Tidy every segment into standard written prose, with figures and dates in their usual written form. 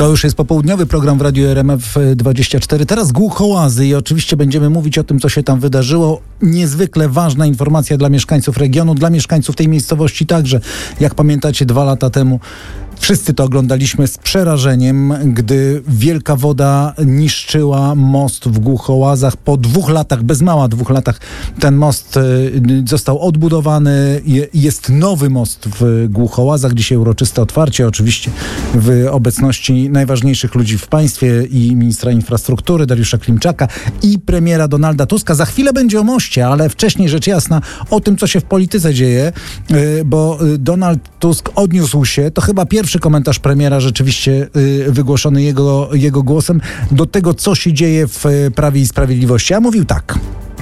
To już jest popołudniowy program w Radiu RMF24. Teraz Głuchołazy i oczywiście będziemy mówić o tym, co się tam wydarzyło. Niezwykle ważna informacja dla mieszkańców regionu, dla mieszkańców tej miejscowości także. Jak pamiętacie, 2 lata temu wszyscy to oglądaliśmy z przerażeniem, gdy wielka woda niszczyła most w Głuchołazach. Po 2 latach, bez mała 2 latach, ten most został odbudowany. Jest nowy most w Głuchołazach. Dzisiaj uroczyste otwarcie, oczywiście w obecności najważniejszych ludzi w państwie i ministra infrastruktury Dariusza Klimczaka i premiera Donalda Tuska. Za chwilę będzie o moście, ale wcześniej rzecz jasna o tym, co się w polityce dzieje, bo Donald Tusk odniósł się, to chyba pierwszy komentarz premiera rzeczywiście wygłoszony jego głosem do tego, co się dzieje w Prawie i Sprawiedliwości. A mówił tak.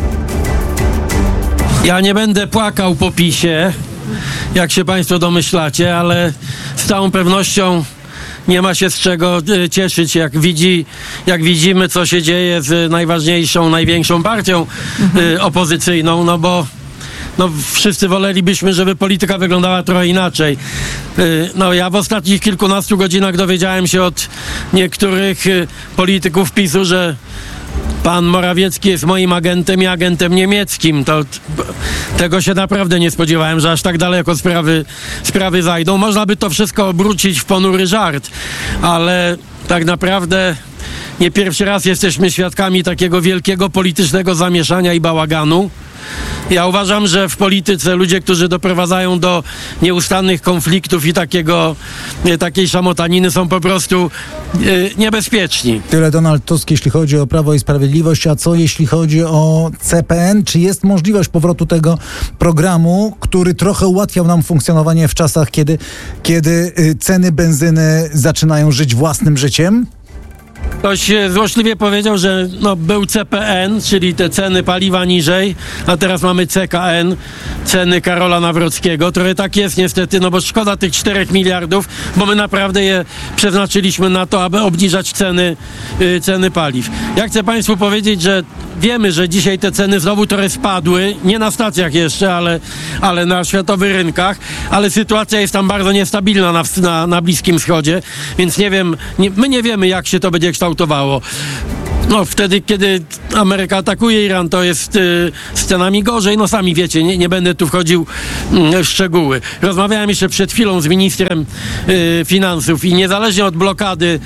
Ja nie będę płakał po PiS-ie, jak się państwo domyślacie, ale z całą pewnością nie ma się z czego cieszyć, jak widzimy, co się dzieje z najważniejszą, największą partią opozycyjną, no bo wszyscy wolelibyśmy, żeby polityka wyglądała trochę inaczej. Ja w ostatnich kilkunastu godzinach dowiedziałem się od niektórych polityków PiS-u, że pan Morawiecki jest moim agentem i agentem niemieckim. Tego się naprawdę nie spodziewałem, że aż tak daleko sprawy zajdą. Można by to wszystko obrócić w ponury żart, ale tak naprawdę nie pierwszy raz jesteśmy świadkami takiego wielkiego politycznego zamieszania i bałaganu. Ja uważam, że w polityce ludzie, którzy doprowadzają do nieustannych konfliktów i takiej szamotaniny, są po prostu niebezpieczni. Tyle Donald Tusk, jeśli chodzi o Prawo i Sprawiedliwość, a co jeśli chodzi o CPN? Czy jest możliwość powrotu tego programu, który trochę ułatwiał nam funkcjonowanie w czasach, kiedy ceny benzyny zaczynają żyć własnym życiem? Ktoś złośliwie powiedział, że był CPN, czyli te ceny paliwa niżej, a teraz mamy CKN, ceny Karola Nawrockiego. Trochę tak jest niestety, bo szkoda tych 4 miliardów, bo my naprawdę je przeznaczyliśmy na to, aby obniżać ceny paliw. Ja chcę państwu powiedzieć, że wiemy, że dzisiaj te ceny znowu trochę spadły, nie na stacjach jeszcze, ale na światowych rynkach, ale sytuacja jest tam bardzo niestabilna na Bliskim Wschodzie, więc my nie wiemy, jak się to będzie kształtowało. Wtedy, kiedy Ameryka atakuje Iran, to jest z cenami gorzej. Sami wiecie, nie będę tu wchodził w szczegóły. Rozmawiałem jeszcze przed chwilą z ministrem finansów i niezależnie od blokady,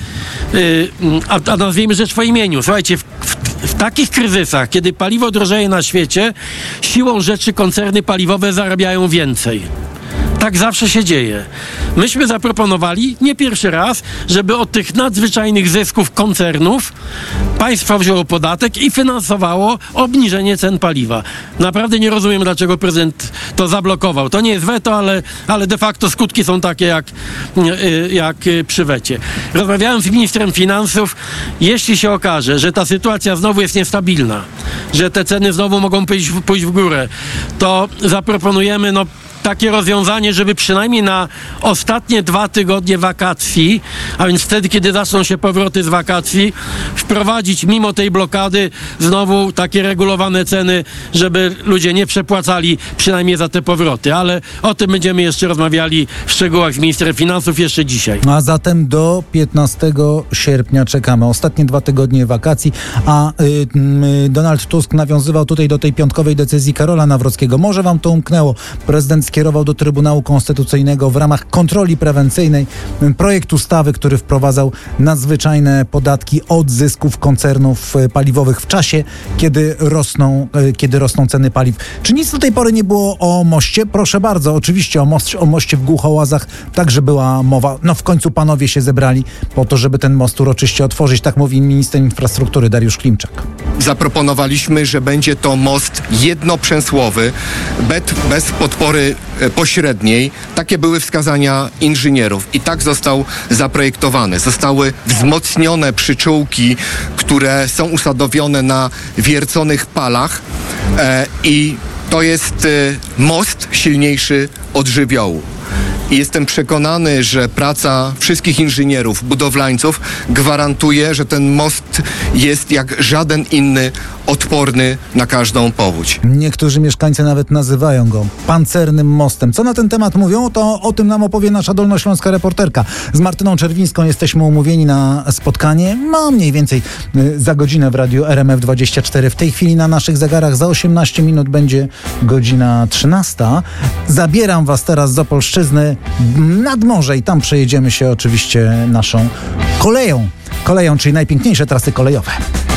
a nazwijmy rzecz po imieniu, słuchajcie, w takich kryzysach, kiedy paliwo drożeje na świecie, siłą rzeczy koncerny paliwowe zarabiają więcej. Tak zawsze się dzieje. Myśmy zaproponowali, nie pierwszy raz, żeby od tych nadzwyczajnych zysków koncernów państwo wzięło podatek i finansowało obniżenie cen paliwa. Naprawdę nie rozumiem, dlaczego prezydent to zablokował. To nie jest weto, ale de facto skutki są takie jak przy wecie. Rozmawiałem z ministrem finansów. Jeśli się okaże, że ta sytuacja znowu jest niestabilna, że te ceny znowu mogą pójść w górę, to zaproponujemy takie rozwiązanie, żeby przynajmniej na ostatnie 2 tygodnie wakacji, a więc wtedy, kiedy zaczną się powroty z wakacji, wprowadzić mimo tej blokady znowu takie regulowane ceny, żeby ludzie nie przepłacali przynajmniej za te powroty. Ale o tym będziemy jeszcze rozmawiali w szczegółach z ministrem finansów jeszcze dzisiaj. A zatem do 15 sierpnia czekamy. Ostatnie 2 tygodnie wakacji, a Donald Tusk nawiązywał tutaj do tej piątkowej decyzji Karola Nawrockiego. Może wam to umknęło. Prezydent skierował do Trybunału Konstytucyjnego w ramach kontroli prewencyjnej projekt ustawy, który wprowadzał nadzwyczajne podatki od zysków koncernów paliwowych w czasie, kiedy rosną ceny paliw. Czy nic do tej pory nie było o moście? Proszę bardzo, oczywiście o moście w Głuchołazach także była mowa. W końcu panowie się zebrali po to, żeby ten most uroczyście otworzyć. Tak mówi minister infrastruktury Dariusz Klimczak. Zaproponowaliśmy, że będzie to most jednoprzęsłowy, bez podpory pośredniej. Takie były wskazania inżynierów i tak został zaprojektowany. Zostały wzmocnione przyczółki, które są usadowione na wierconych palach i to jest most silniejszy od żywiołu. I jestem przekonany, że praca wszystkich inżynierów, budowlańców gwarantuje, że ten most jest jak żaden inny odporny na każdą powódź. Niektórzy mieszkańcy nawet nazywają go pancernym mostem. Co na ten temat mówią, to o tym nam opowie nasza dolnośląska reporterka. Z Martyną Czerwińską jesteśmy umówieni na spotkanie, mniej więcej za godzinę w radiu RMF24. W tej chwili na naszych zegarach za 18 minut będzie godzina 13. Zabieram was teraz z Opolszczyzny nad morze i tam przejedziemy się oczywiście naszą koleją, czyli najpiękniejsze trasy kolejowe.